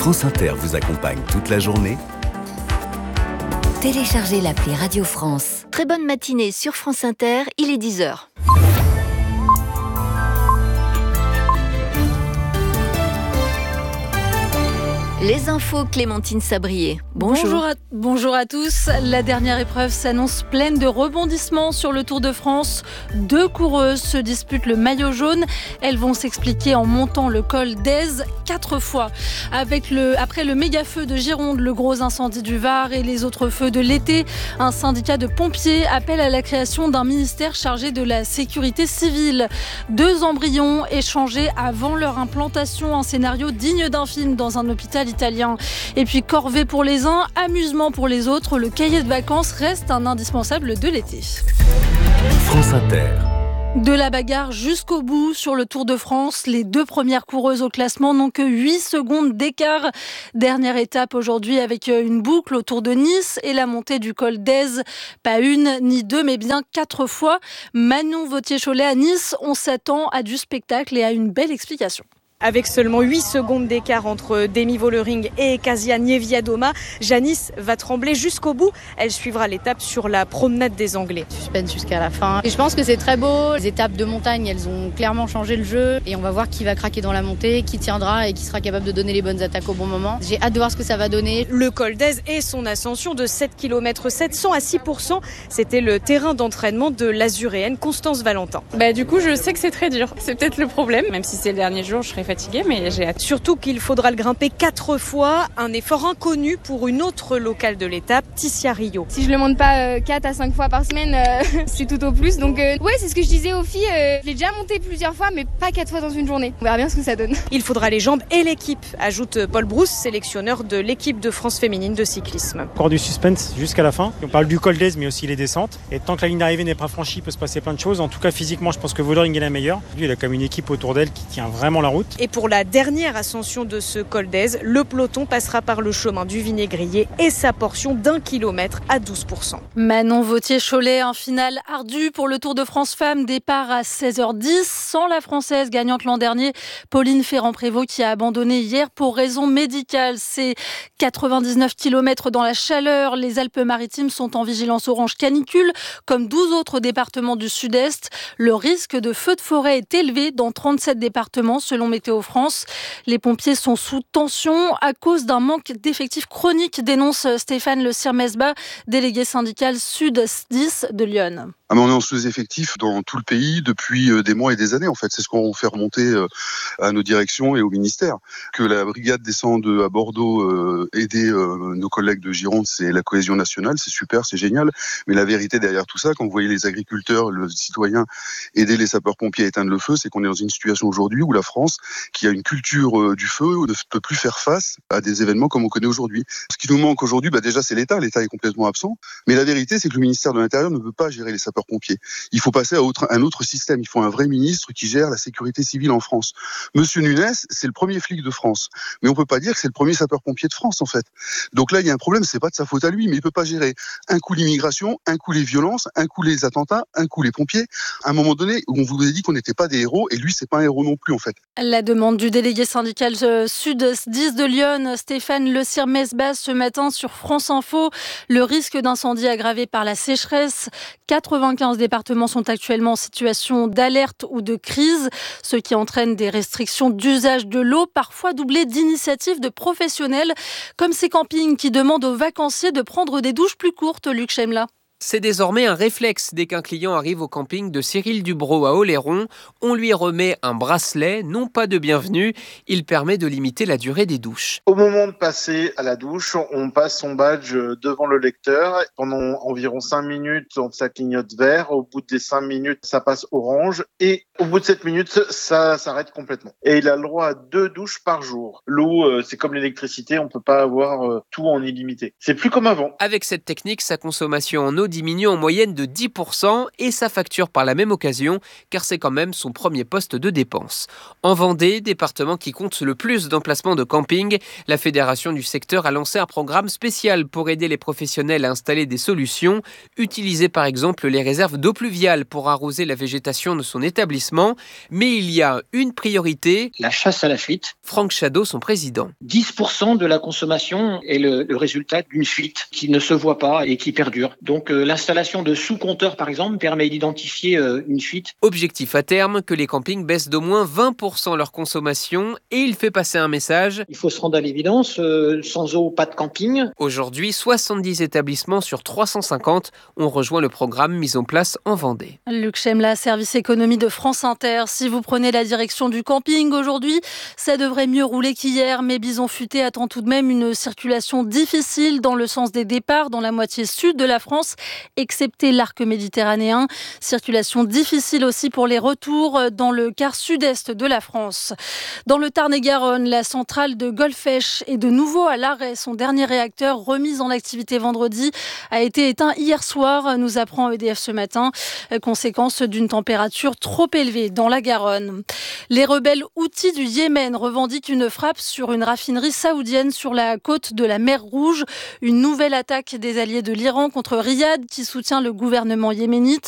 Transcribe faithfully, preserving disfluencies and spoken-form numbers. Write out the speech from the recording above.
France Inter vous accompagne toute la journée. Téléchargez l'appli Radio France. Très bonne matinée sur France Inter, il est dix heures. Les infos, Clémentine Sabrier. Bonjour. Bonjour à, bonjour à tous. La dernière épreuve s'annonce pleine de rebondissements sur le Tour de France. Deux coureuses se disputent le maillot jaune. Elles vont s'expliquer en montant le col d'Èze quatre fois. Avec le, après le méga-feu de Gironde, le gros incendie du Var et les autres feux de l'été, un syndicat de pompiers appelle à la création d'un ministère chargé de la sécurité civile. Deux embryons échangés avant leur implantation, un scénario digne d'un film dans un hôpital italien. Et puis corvée pour les uns, amusement pour les autres, le cahier de vacances reste un indispensable de l'été. France Inter. De la bagarre jusqu'au bout sur le Tour de France. Les deux premières coureuses au classement n'ont que huit secondes d'écart. Dernière étape aujourd'hui avec une boucle autour de Nice et la montée du col d'Èze. Pas une ni deux, mais bien quatre fois. Manon Vauthier-Cholet à Nice, on s'attend à du spectacle et à une belle explication. Avec seulement huit secondes d'écart entre Demi Vollering et Kasia Niewiadoma, Janice va trembler jusqu'au bout. Elle suivra l'étape sur la promenade des Anglais. Suspense jusqu'à la fin. Et je pense que c'est très beau. Les étapes de montagne, elles ont clairement changé le jeu. Et on va voir qui va craquer dans la montée, qui tiendra et qui sera capable de donner les bonnes attaques au bon moment. J'ai hâte de voir ce que ça va donner. Le col d'Èze et son ascension de sept kilomètres sept cents à six pour cent, c'était le terrain d'entraînement de l'azuréenne Constance Valentin. Bah, du coup, je sais que c'est très dur. C'est peut-être le problème. Même si c'est le dernier jour, je serai fatiguée, mais j'ai hâte. Surtout qu'il faudra le grimper quatre fois, un effort inconnu pour une autre locale de l'étape, Tissia Rio. Si je le monte pas euh, quatre à cinq fois par semaine, euh, c'est tout au plus. Donc euh, ouais, c'est ce que je disais aux filles, euh, je l'ai déjà monté plusieurs fois, mais pas quatre fois dans une journée. On verra bien ce que ça donne. Il faudra les jambes et l'équipe, ajoute Paul Brousse, sélectionneur de l'équipe de France féminine de cyclisme. Encore du suspense jusqu'à la fin. On parle du col d'Èze, mais aussi les descentes. Et tant que la ligne d'arrivée n'est pas franchie, il peut se passer plein de choses. En tout cas, physiquement, je pense que Vollering est la meilleure. Lui, il a comme une équipe autour d'elle qui tient vraiment la route. Et pour la dernière ascension de ce col d'Èze, le peloton passera par le chemin du Vinaigrier et sa portion d'un kilomètre à douze pour cent. Manon Vauthier-Cholet, un final ardu pour le Tour de France Femmes. Départ à seize heures dix, sans la Française gagnante l'an dernier, Pauline Ferrand-Prévot, qui a abandonné hier pour raison médicale. C'est quatre-vingt-dix-neuf kilomètres dans la chaleur. Les Alpes-Maritimes sont en vigilance orange canicule, comme douze autres départements du Sud-Est. Le risque de feu de forêt est élevé dans trente-sept départements, selon Météo France. Les pompiers sont sous tension à cause d'un manque d'effectifs chronique, dénonce Stéphane Le Sirmesba, délégué syndical Sud dix de Lyon. Ah mais on est en sous-effectif dans tout le pays depuis des mois et des années en fait. C'est ce qu'on fait remonter à nos directions et au ministère. Que la brigade descende à Bordeaux euh, aider euh, nos collègues de Gironde, c'est la cohésion nationale, c'est super, c'est génial. Mais la vérité derrière tout ça, quand vous voyez les agriculteurs, le citoyen aider les sapeurs-pompiers à éteindre le feu, c'est qu'on est dans une situation aujourd'hui où la France, qui a une culture euh, du feu, ne peut plus faire face à des événements comme on connaît aujourd'hui. Ce qui nous manque aujourd'hui, bah déjà c'est l'État. L'État est complètement absent. Mais la vérité, c'est que le ministère de l'Intérieur ne peut pas gérer les sapeurs pompiers. Il faut passer à autre, un autre système. Il faut un vrai ministre qui gère la sécurité civile en France. Monsieur Nunes, c'est le premier flic de France. Mais on peut pas dire que c'est le premier sapeur-pompier de France, en fait. Donc là, il y a un problème, c'est pas de sa faute à lui, mais il peut pas gérer un coup l'immigration, un coup les violences, un coup les attentats, un coup les pompiers. À un moment donné, on vous a dit qu'on n'était pas des héros, et lui, c'est pas un héros non plus, en fait. La demande du délégué syndical Sud dix de Lyon, Stéphane Le Sirmesba, ce matin sur France Info. Le risque d'incendie aggravé par la sécheresse. quatre-vingt-quinze départements sont actuellement en situation d'alerte ou de crise, ce qui entraîne des restrictions d'usage de l'eau, parfois doublées d'initiatives de professionnels, comme ces campings qui demandent aux vacanciers de prendre des douches plus courtes, Luc Chemla. C'est désormais un réflexe. Dès qu'un client arrive au camping de Cyril Dubrow à Oléron, on lui remet un bracelet, non pas de bienvenue. Il permet de limiter la durée des douches. Au moment de passer à la douche, on passe son badge devant le lecteur. Pendant environ cinq minutes, ça clignote vert. Au bout des cinq minutes, ça passe orange. Et au bout de sept minutes, ça s'arrête complètement. Et il a le droit à deux douches par jour. L'eau, c'est comme l'électricité, on peut pas avoir tout en illimité. C'est plus comme avant. Avec cette technique, sa consommation en eau diminue en moyenne de dix pour cent et sa facture par la même occasion, car c'est quand même son premier poste de dépense. En Vendée, département qui compte le plus d'emplacements de camping, la fédération du secteur a lancé un programme spécial pour aider les professionnels à installer des solutions, utiliser par exemple les réserves d'eau pluviale pour arroser la végétation de son établissement. Mais il y a une priorité, la chasse à la fuite. Franck Chadeau, son président. dix pour cent de la consommation est le, le résultat d'une fuite qui ne se voit pas et qui perdure. Donc euh, l'installation de sous-compteurs, par exemple, permet d'identifier euh, une fuite. Objectif à terme, que les campings baissent d'au moins vingt pour cent leur consommation, et il fait passer un message. Il faut se rendre à l'évidence, euh, sans eau, pas de camping. Aujourd'hui, soixante-dix établissements sur trois cent cinquante ont rejoint le programme mis en place en Vendée. Luc Chemla, service économie de France Inter. Si vous prenez la direction du camping aujourd'hui, ça devrait mieux rouler qu'hier, mais Bison Futé attend tout de même une circulation difficile dans le sens des départs dans la moitié sud de la France, excepté l'arc méditerranéen. Circulation difficile aussi pour les retours dans le quart sud-est de la France. Dans le Tarn-et-Garonne, la centrale de Golfech est de nouveau à l'arrêt. Son dernier réacteur, remis en activité vendredi, a été éteint hier soir, nous apprend E D F ce matin, conséquence d'une température trop élevée dans la Garonne. Les rebelles houthis du Yémen revendiquent une frappe sur une raffinerie saoudienne sur la côte de la mer Rouge. Une nouvelle attaque des alliés de l'Iran contre Riyad qui soutient le gouvernement yéménite.